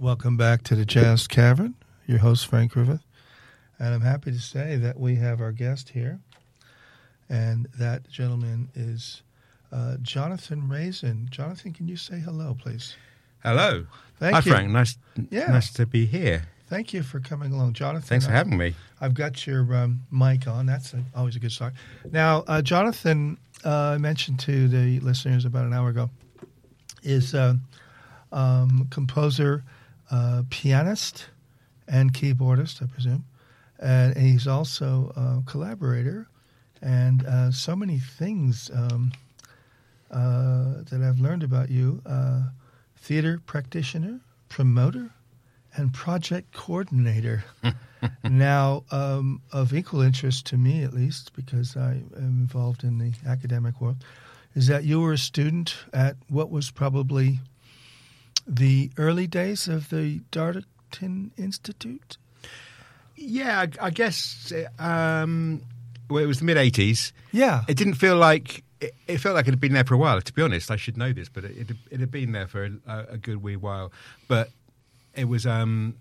Welcome back to the Jazz Cavern. Your host, Frank Griffith. And I'm happy to say that we have our guest here. And that gentleman is Jonathan Raisin. Jonathan, can you say hello, please? Hello. Thank you. Hi, Frank. Nice to be here. Thank you for coming along, Jonathan. Thanks for having me. I've got your mic on. That's always a good start. Now, Jonathan, I mentioned to the listeners about an hour ago, is composer, pianist, and keyboardist, I presume. And he's also a collaborator. And so many things that I've learned about you. Theater practitioner, promoter, and project coordinator. Now, of equal interest to me, at least, because I am involved in the academic world, is that you were a student at what was probably the early days of the Darlington Institute? Yeah, I guess well, it was the mid-'80s. Yeah. It didn't feel like... It felt like it had been there for a while. To be honest, I should know this, but it had been there for a good wee while. But it was... it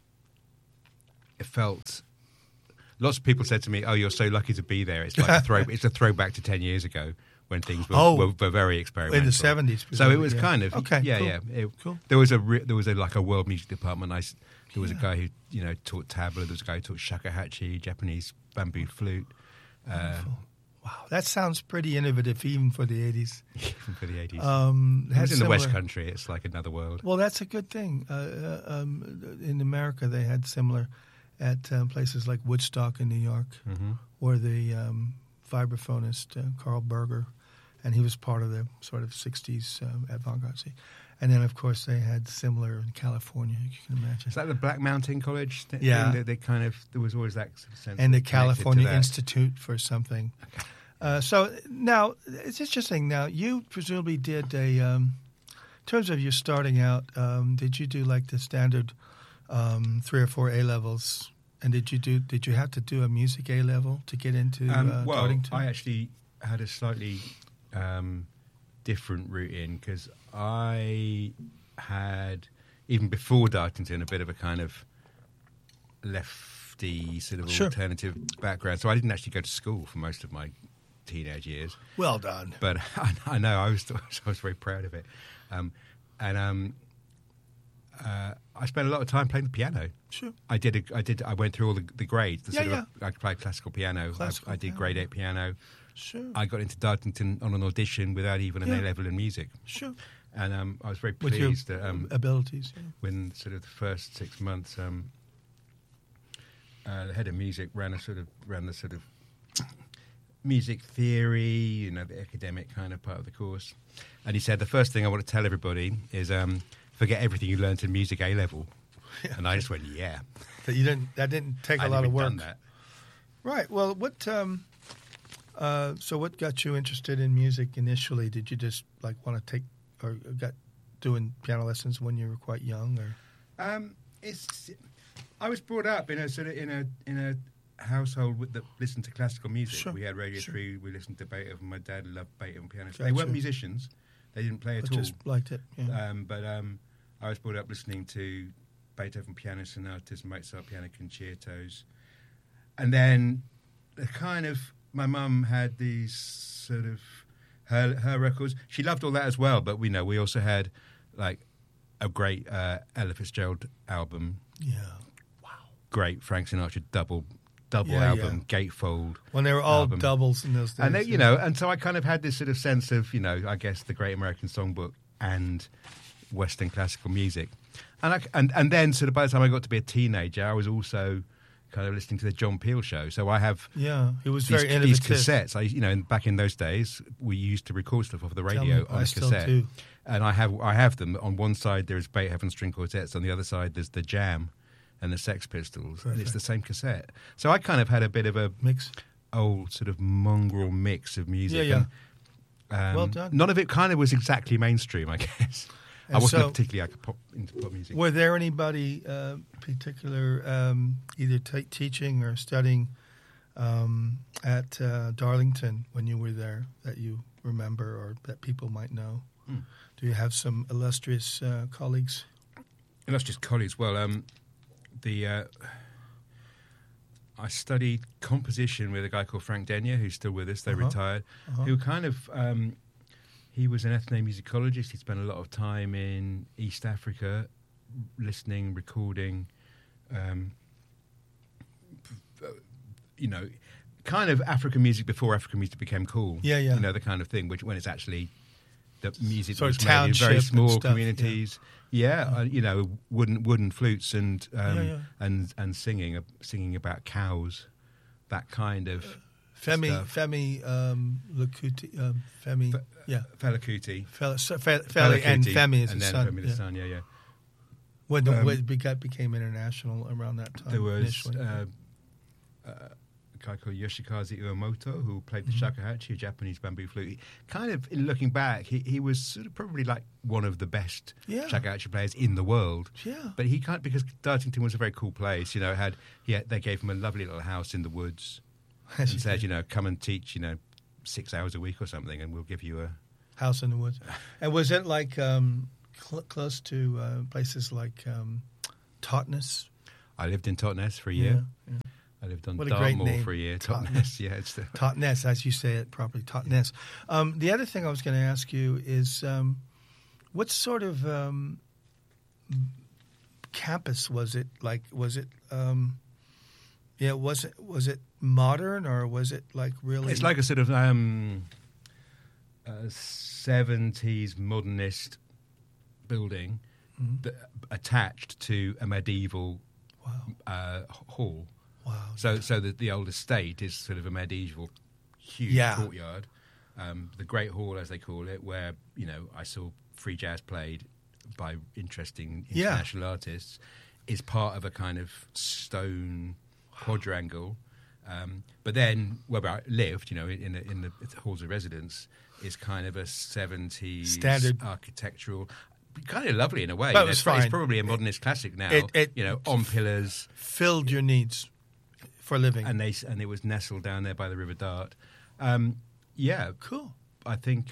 felt... Lots of people said to me, "Oh, you're so lucky to be there." It's like it's a throwback to 10 years ago when things were very experimental in the 70s. So it was kind of okay. Yeah, cool. yeah. Cool. There was a like a world music department. There was a guy who taught tabla. There was a guy who taught shakuhachi, Japanese bamboo flute. Wow, that sounds pretty innovative, even for the 80s. Even for the 80s. It was in the West Country. It's like another world. Well, that's a good thing. In America, they had similar at places like Woodstock in New York, or the vibraphonist Carl Berger, and he was part of the sort of 60s avant-garde scene. And then, of course, they had similar in California, you can imagine. Is that the Black Mountain College thing? Yeah. They kind of, there was always that sense. And the California Institute for something. Okay. So now, it's interesting. Now, you presumably did in terms of you starting out, did you do like the standard 3 or 4 A-levels? And did you have to do a music A-level to get into Darlington? I actually had a slightly different route in, because I had, even before Darlington, a bit of a kind of lefty sort of alternative background. So I didn't actually go to school for most of my teenage years. Well done. But I know, I was very proud of it. I spent a lot of time playing the piano. Sure. I went through all the grades. I played classical piano. I did piano. grade 8 piano. Sure. I got into Darlington on an audition without even an A-level in music. Sure. And I was very pleased that abilities. Yeah. when sort of the first 6 months, the head of music ran the sort of music theory, the academic kind of part of the course. And he said, the first thing I want to tell everybody is forget everything you learned in music A-level. Yeah. And I just went, yeah. That didn't take a lot of work. Done that. Right. Well, what got you interested in music initially? Did you just want to take, or got doing piano lessons when you were quite young, or? I was brought up in a household that listened to classical music. Sure. We had Radio 3. We listened to Beethoven. My dad loved Beethoven piano. Gotcha. They weren't musicians. They didn't play at all. Just liked it. Yeah. I was brought up listening to Beethoven piano sonatas, Mozart piano concertos, and then my mum had these sort of her records. She loved all that as well, but we also had like a great Ella Fitzgerald album. Yeah. Wow. Great Frank Sinatra double album, Gatefold. When they were all album. Doubles in those days. And and so I kind of had this sort of sense of, I guess the Great American Songbook and Western classical music. And then sort of by the time I got to be a teenager, I was also kind of listening to the John Peel show. So I have it was very innovative. These cassettes. Back in those days, we used to record stuff off the radio on a cassette. Still do. And I have them. On one side there's Beethoven string quartets, on the other side there's the Jam and the Sex Pistols. Perfect. And it's the same cassette. So I kind of had a bit of a mix, old sort of mongrel mix of music. Yeah. And, well done. None of it kind of was exactly mainstream, I guess. And I wasn't particularly into pop music. Were there anybody particular either teaching or studying at Darlington when you were there that you remember or that people might know? Do you have some illustrious colleagues? And that's just college. Well, I studied composition with a guy called Frank Denyer, who's still with us. They retired. Who kind of he was an ethnomusicologist. He spent a lot of time in East Africa, listening, recording. Kind of African music before African music became cool. Yeah. The kind of thing which when it's actually the music sort was of made in very township small and stuff, communities. Wooden flutes and singing about cows, that kind of stuff. Femi Lukuti, Femi, Fela Kuti. Fela and Femi is and his then son. Femi the son, yeah. When it became international around that time. There was initially. A guy called Yoshikaze Uemoto who played the shakuhachi, a Japanese bamboo flute. Kind of, in looking back, he was sort of probably like one of the best shakuhachi players in the world. Yeah. But he can't, because Dartington was a very cool place. They gave him a lovely little house in the woods and said, come and teach, 6 hours a week or something, and we'll give you a house in the woods. And was it like close to places like Totnes? I lived in Totnes for a year. Yeah. I lived on What a great Dartmoor name. for a year. Totnes. Yeah, it's Totnes, as you say it properly, Totnes. The other thing I was going to ask you is, what sort of campus was it? Like, was it modern, or was it like really? It's like a sort of 70s modernist building attached to a medieval hall. Wow. So the old estate is sort of a medieval huge courtyard. The Great Hall, as they call it, where, I saw free jazz played by interesting international artists, is part of a kind of stone quadrangle. But then where I lived, in the halls of residence, is kind of a 70s standard architectural, kind of lovely in a way. But it was fine. It's probably a modernist classic now. On pillars, filled your needs for living, and it was nestled down there by the River Dart. Cool. I think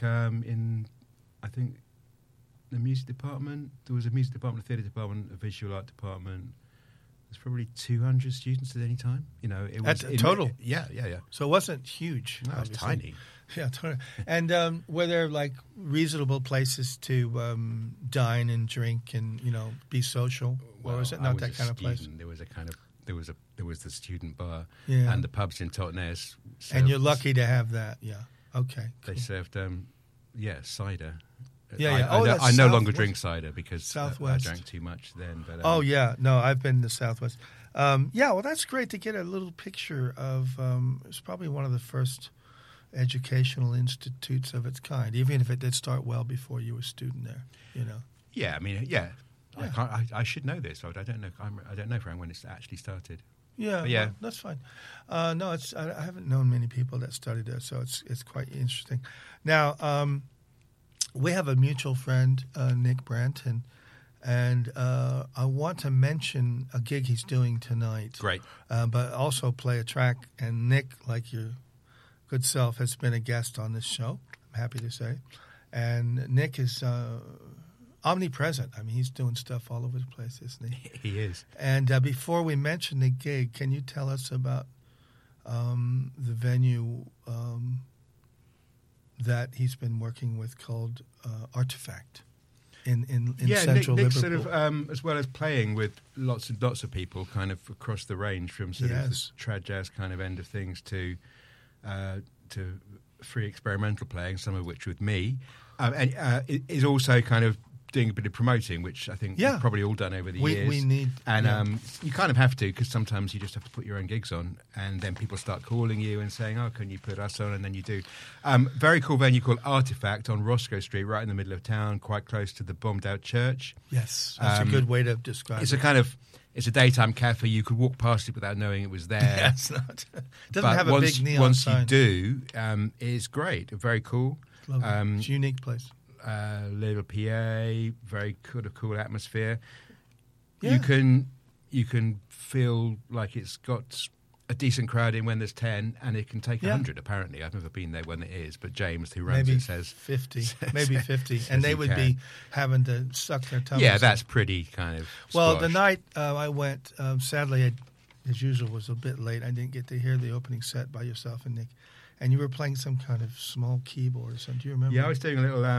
the music department. There was a music department, a theatre department, a visual art department. There's probably 200 students at any time. It was total. Yeah. So it wasn't huge. No, it was tiny. Yeah, totally. And were there like reasonable places to dine and drink and be social, or was it not that kind of place? There was the student bar Yeah. and the pubs in Totnes. And you're lucky to have that. Yeah. Okay. They served cider. Yeah. I no longer drink cider because Southwest. I drank too much then. But no, I've been to Southwest. Well, that's great to get a little picture of. It's probably one of the first educational institutes of its kind, even if it did start well before you were a student there. Yeah, I mean, I should know this. I don't know. I don't know, Frank, when it's actually started. Yeah, but yeah, well, that's fine. No, I haven't known many people that studied there, so it's quite interesting. Now, we have a mutual friend, Nick Branton, and I want to mention a gig he's doing tonight. Great. But also play a track. And Nick, like your good self, has been a guest on this show, I'm happy to say. And Nick is omnipresent. I mean, he's doing stuff all over the place, isn't he? He is. And before we mention the gig, can you tell us about the venue that he's been working with called Artifact in central Nick Liverpool? sort of, as well as playing with lots and lots of people kind of across the range, from sort of the trad jazz kind of end of things to free experimental playing, some of which with me, and is also kind of doing a bit of promoting, which I think we've probably all done over the years. We need... And you kind of have to, because sometimes you just have to put your own gigs on, and then people start calling you and saying, oh, can you put us on? And then you do. Very cool venue called Artifact on Roscoe Street, right in the middle of town, quite close to the bombed-out church. Yes, that's a good way to describe it. It's a daytime cafe. You could walk past it without knowing it was there. Yeah, it's not. It doesn't have a big neon sign. Once you do, it's great. Very cool. It's lovely. It's a unique place. Little PA, very cool atmosphere. Yeah. You can feel like it's got a decent crowd in when there's 10, and it can take Yeah. 100, apparently. I've never been there when it is, but James, who runs it, says... 50, maybe 50. says And they he would can. be having to suck their tummies. Yeah, that's pretty kind of Well, the squashed. night I went, sadly, as usual, was a bit late. I didn't get to hear the opening set by yourself and Nick. And you were playing some kind of small keyboard or something. Do you remember? Yeah, I was doing a little...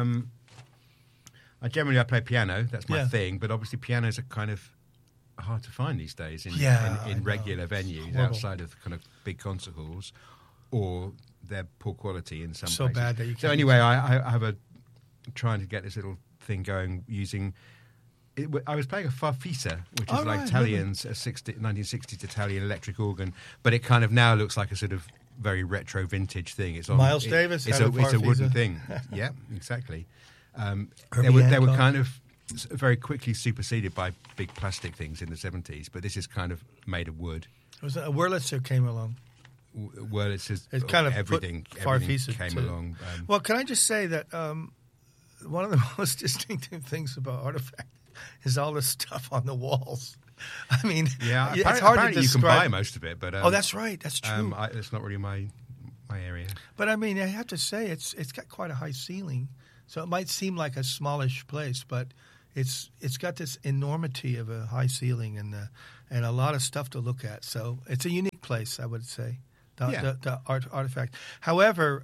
I play piano. That's my Yeah. thing. But obviously pianos are kind of hard to find these days in I know. regular venues Horrible. outside of kind of big concert halls, or they're poor quality in some So places. bad that you So can't anyway, I have trying to get this little thing going using... I was playing a Farfisa, which is Oh, like right, Italian's 1960s Italian electric organ, but it kind of now looks like a sort of very retro vintage thing. It's on, Miles Davis It's had a a it's a wooden Farfisa. thing. Yeah, exactly. Herbie They were Hancock. kind of very quickly superseded by big plastic things in the 70s, but this is kind of made of wood. It was a Wurlitzer came along. Well, it's just It kind of everything put Farfisa came to- along. Well, can I just say that one of the most distinctive things about Artifact is all the stuff on the walls. I mean, yeah, it's apparently, hard to apparently you can describe. buy most of it, but Oh, that's right. That's true. it's not really my area. But I mean, I have to say, it's got quite a high ceiling, so it might seem like a smallish place, but it's got this enormity of a high ceiling and a lot of stuff to look at. So it's a unique place, I would say. The Artifact. However,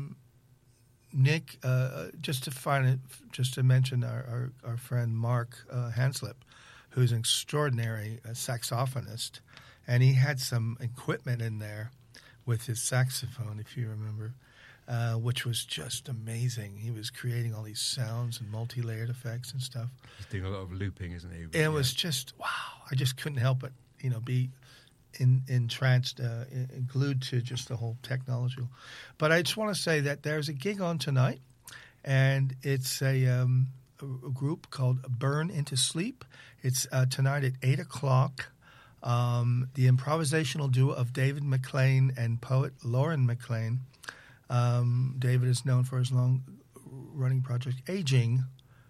Nick, just to mention our friend Mark Hanslip, who's an extraordinary saxophonist, and he had some equipment in there with his saxophone, if you remember, which was just amazing. He was creating all these sounds and multi-layered effects and stuff. He's doing a lot of looping, isn't he? And it was just, wow. I just couldn't help but, be entranced, glued to just the whole technology. But I just want to say that there's a gig on tonight, and it's a group called Burn Into Sleep. It's tonight at 8 o'clock. The improvisational duo of David McLean and poet Lauren McLean. David is known for his long-running project Aging,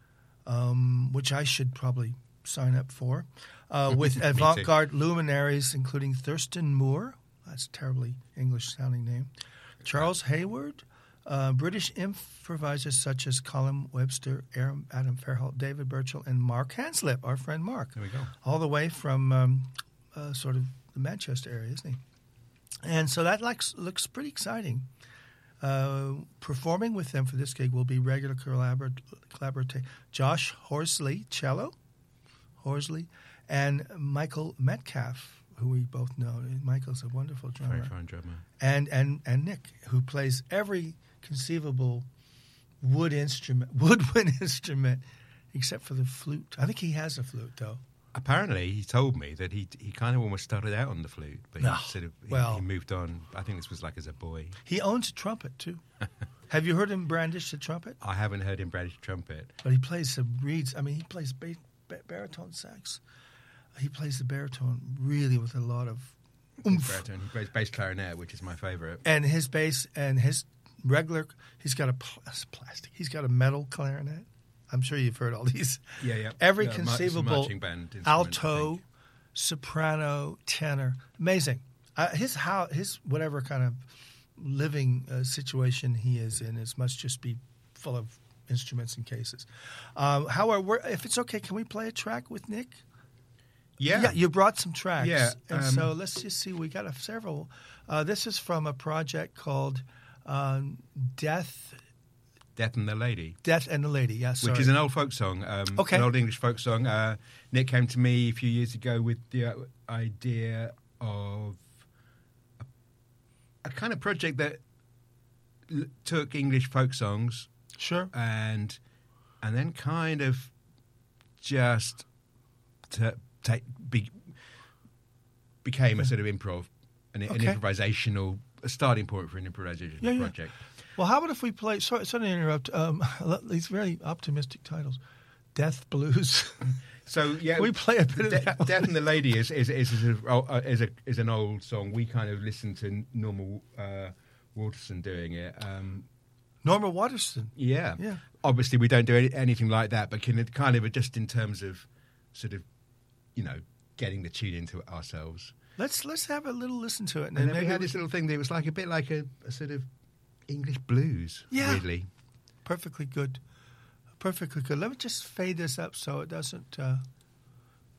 which I should probably sign up for, with avant-garde luminaries including Thurston Moore, that's a terribly English-sounding name, Charles Hayward, British improvisers such as Colin Webster, Adam Fairholt, David Burchell, and Mark Hanslip, our friend Mark. There we go. All the way from sort of the Manchester area, isn't he? And so that looks pretty exciting. Performing with them for this gig will be regular collaborator Josh Horsley, cello, and Michael Metcalf, who we both know. Michael's a wonderful drummer. Very fine drummer. And Nick, who plays every conceivable woodwind instrument, except for the flute. I think he has a flute, though. Apparently, he told me that he kind of almost started out on the flute, but he moved on. I think this was like as a boy. He owns a trumpet, too. Have you heard him brandish the trumpet? I haven't heard him brandish trumpet. But he plays some reeds. I mean, he plays baritone sax. He plays the baritone really with a lot of oomph. Baritone. He plays bass clarinet, which is my favourite. And his bass and his regular, he's got a plastic. He's got a metal clarinet. I'm sure you've heard all these. Yeah. Every Yeah, conceivable marching band instrument, I alto, think. soprano, tenor. Amazing. His whatever kind of living situation he is in must just be full of instruments and cases. However, if it's okay, can we play a track with Nick? Yeah. You brought some tracks. Yeah, And so let's just see. We got several. This is from a project called Death and the Lady. Death and the Lady, yeah, sorry. Which is an old folk song, Okay. an old English folk song. Nick came to me a few years ago with the idea of a kind of project that took English folk songs Sure. and then kind of just became a sort of improv, an improvisational a starting point for an improvisational project. Well, how about if we play? Sorry to interrupt. These very optimistic titles, Death Blues. So yeah, Can we play a bit of that. Death and the Lady is an old song. We kind of listened to Norma Waterston doing it. Norma Waterston. Yeah. Yeah. Obviously, we don't do anything like that, but kind of just in terms of sort of, getting the tune into it ourselves. Let's have a little listen to it, And then we maybe had this little thing that was like a bit like a sort of English blues, Yeah. weirdly. perfectly good. Perfectly good. Let me just fade this up so it doesn't